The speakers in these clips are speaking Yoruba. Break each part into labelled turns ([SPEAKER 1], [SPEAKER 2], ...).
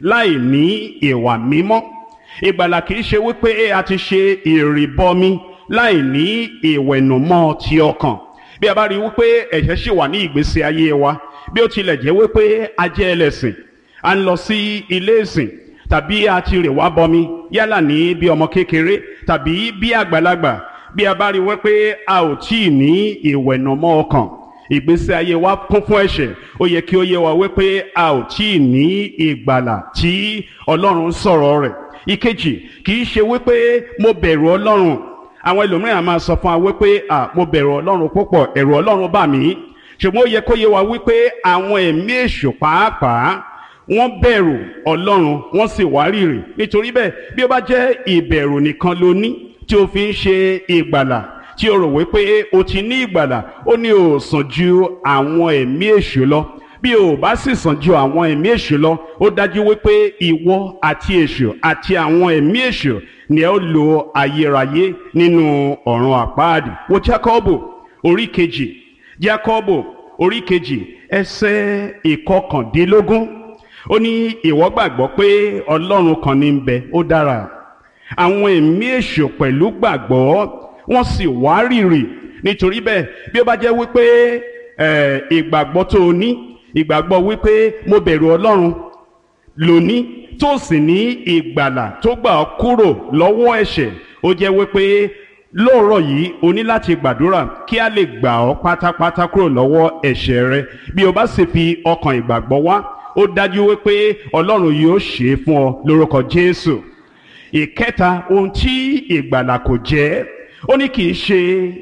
[SPEAKER 1] láì ní ìwà mímọ́. Ìgbàlà kìí ṣe wípé a ti ṣe ìrìbọmi láì ní ìwẹ̀nùmọ́ ti ọkàn. Bí a bá rí wípé ẹ̀ṣẹ̀ ṣì wà ní ìgbésí ayé wa, bí ó tilẹ̀ jẹ́ wípé a jẹ́ ẹlẹ́sìn, a ń lọ sí ilé ìsìn, tàbí a ti rè wá bọmi yálà ní bí ọmọ kékeré tàbí bí àgbàlagbà, bí a bá rí wípé a ò tí ì ní ìwẹ̀nùmọ́ ọkàn, ìgbésí ayé wa kún fún ẹ̀ṣẹ̀, ó yẹ kí ó yé wa wípé a ò tí ì ní ìgbàlà tí Ọlọ́run sọ̀rọ̀ rẹ̀. Ìkejì, kì í ṣe wípé mo bẹ̀rù Ọlọ́run. Àwọn ẹlòmíràn máa sọ fún wa wípé mo bẹ̀rù Ọlọ́run púpọ̀, ẹ̀rù Ọlọ́run bà mí. Ṣùgbọ́n ó yẹ kó yé wa wípé àwọn ẹ̀mí èṣù pàápàá wọ́n bẹ̀rù Ọlọ́run, wọ́n sì wárìrì. Nítorí bẹ́ẹ̀, bí ó bá jẹ́ ìbẹ̀rù nìkan ló ní tí o fi ń ṣe ìgbàlà, tí o rò wípé o ti ní ìgbàlà, ó ní o sàn ju àwọn ẹ̀mí èṣù lọ. Bí o bá sì sàn ju àwọn ẹ̀mí èṣù lọ, ó dájú wípé ìwọ àti èṣù àti àwọn ẹ̀mí èṣù ni ẹ ó lo ayérayé nínú ọ̀run àpáàdì. Wo Jákọ́bù orí kejì, Jákọ́bù orí kejì ẹsẹ̀ ìkọkàndínlógún. Ó ní ìwọ gbàgbọ́ pé Ọlọ́run kan ní ń bẹ, ó dára. Àwọn ẹ̀mí èṣù pẹ̀lú gbàgbọ́, wọ́n sì wárìrì. Nítorí bẹ́ẹ̀, bí ó bá jẹ́ wípé ìgbàgbọ́ tó o ní, ìgbàgbọ́ wípé mo bẹ̀rù Ọlọ́run lóní, tó sì ní ìgbàlà tó gbà ọ́ kúrò lọ́wọ́ ẹ̀ṣẹ̀, ó jẹ́ wípé lóòrọ̀ yìí o ní láti gbàdúrà kí a lè gbà ọ́ pátápátá kúrò lọ́wọ́ ẹ̀ṣẹ̀ rẹ. Bí o bá sì fi ọkàn ìgbàgbọ́ wá, ó dájú wípé Ọlọ́run yóò ṣe é fún ọ lórúkọ Jésù. Ìkẹta, ohun tí ìgbàlà kò jẹ́, ó ní kì í ṣe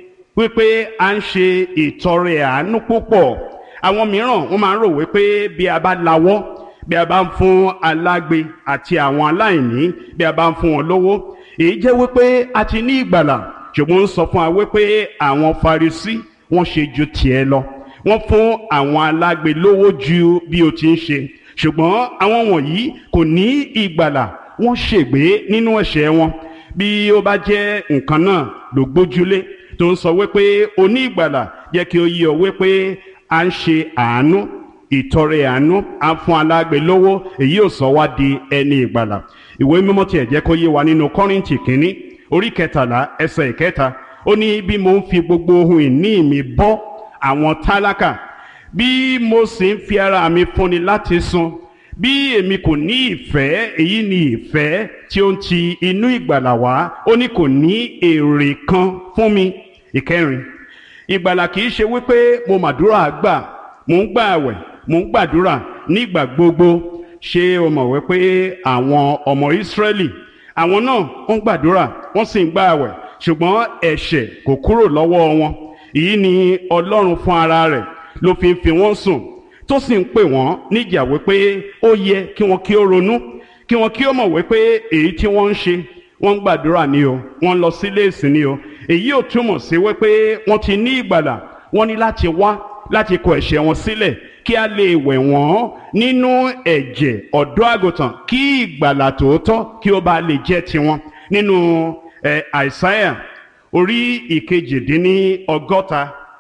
[SPEAKER 1] wípé a ń ṣe ìtọrẹ àánú púpọ̀. Àwọn mìíràn wọ́n máa ń rò wípé bí a bá lawọ́, bí a bá ń fún alágbe àti àwọn aláìní, bí a bá ń fún wọn lówó, èyí jẹ́ wípé a ti ní ìgbàlà. Ṣùgbọ́n ń sọ fún wa wípé àwọn Farisí wọ́n ṣe ju tiẹ̀ lọ, wọ́n fún àwọn alágbe lówó ju bí o ti ń ṣe. Ṣùgbọ́n àwọn wọ̀nyí kò ní ìgbàlà, wọ́n ṣègbé nínú ẹ̀ṣẹ̀ wọn. Bí ó bá jẹ́ nǹkan náà ló gbójúlé tó ń sọ wípé o ní ìgbàlà, jẹ́ kí ó yé ọ wípé à ń ṣe àánú, ìtọrẹ àánú, à ń fún alágbe lówó, èyí ò sọ wá di ẹni ìgbàlà. Ìwé mímọ́ tiẹ̀ jẹ́ kó yé wa nínú Kọ́ríńtì kínní orí 13 ẹsẹ̀ 1, ó ní bí mo ń fi gbogbo ohun ìní mi bọ́ àwọn tálákà, bí mo sì ń fi ara mi fúnni láti sun, bí èmi kò ní ìfẹ́, èyí ni ìfẹ́ tí ó ń ti inú ìgbàlà wá, ó ní kò ní èrè kan fún mi. Ìkẹrin, ìgbàlà kìí ṣe wípé mo màdúrà gbà, mo ń gbààwẹ̀, mo ń gbàdúrà nígbà gbogbo. Ṣé o mọ̀ wípé àwọn ọmọ Ísírẹ́lì, àwọn náà ń gbàdúrà, wọ́n sì ń gbààwẹ̀, ṣùgbọ́n ẹ̀ṣẹ̀ kò kúrò lọ́wọ́ wọn. Èyí ni Ọlọ́run fún ara rẹ̀ ló fi ń fi wọ́n sùn, tó sì ń pè wọ́n níjà wípé ó yẹ kí wọn kí ó ronú, kí wọn kí ó mọ̀ wípé èyí tí wọ́n ń ṣe, wọ́n ń gbàdúrà ni o, wọ́n ń lọ sílé ìsìn ni o. Èyí ò túmọ̀ sí wípé wọ́n ti ní ìgbàlà. Wọ́n ní láti wá láti kọ ẹ̀ṣẹ̀ wọn sílẹ̀ kí a lè wẹ̀ wọ́n nínú ẹ̀jẹ̀ ọ̀dọ́ àgùntàn, kí ìgbàlà tòótọ́ kí ó bá lè jẹ́ tiwọn. Nínú Àìsáyà orí ìkejìdínlọ́gọ́ta,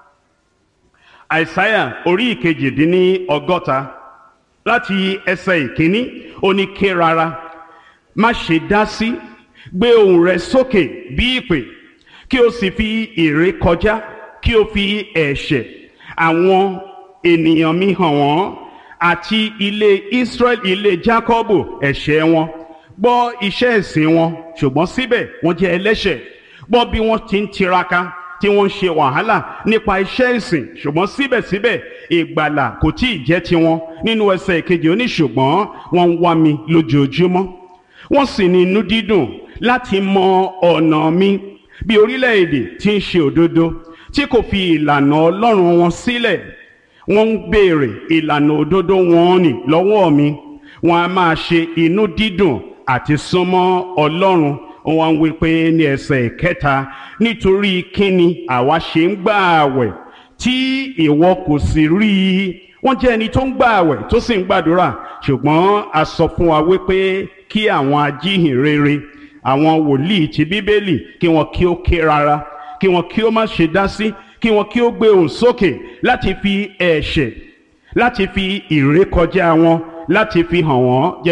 [SPEAKER 1] Àìsáyà orí ìkejìdínlọ́gọ́ta láti ẹsẹ̀ 1, ó ní ké rárá, má ṣe dá sí, gbé ohùn rẹ sókè bí ìpè, kí o sì fi ìrékọjá, kí o fi ẹ̀ṣẹ̀ àwọn ènìyàn mi hàn wọ́n, àti ilé Ísírẹ́lì, ilé Jákọ́bù ẹ̀ṣẹ̀ wọn. Gbọ́ iṣẹ́ ìsìn wọn, ṣùgbọ́n síbẹ̀ wọ́n jẹ́ ẹlẹ́ṣẹ̀. Gbọ́ bí wọ́n ti ń tiraka, tí wọ́n ń ṣe wàhálà nípa iṣẹ́ ìsìn, ṣùgbọ́n síbẹ̀síbẹ̀ ìgbàlà kò tí ì jẹ́ tiwọn. Nínú ẹsẹ̀ 2, ó ní ṣùgbọ́n wọ́n ń wá mi lójoojúmọ́, wọ́n sì ní inú dídùn láti mọ ọ̀nà mi, bí orílẹ̀-èdè tí ń ṣe òdodo, tí kò fi ìlànà Ọlọ́run wọn sílẹ̀. Wọ́n ń béèrè ìlànà òdodo wọn nì lọ́wọ́ mi, wọ́n á máa ṣe inú dídùn àti súnmọ́ Ọlọ́run. Wọ́n wí pé ní ẹsẹ̀ 3, nítorí kíni àwa ṣe ń gbààwẹ̀ tí ìwọ kò sì rí i. Wọ́n jẹ́ ẹni tó ń gbààwẹ̀ tó sì ń gbàdúrà, ṣùgbọ́n a sọ fún wa wípé kí àwọn ajíhìnrere, àwọn wòlíì ti Bíbélì, kí wọn kí ó ké rárá, kí wọn kí ó má ṣe dá sí, kí wọn kí ó gbé ohùn sókè láti fi ẹ̀ṣẹ̀, láti fi ìrékọjá wọn, láti fi hàn wọ́n.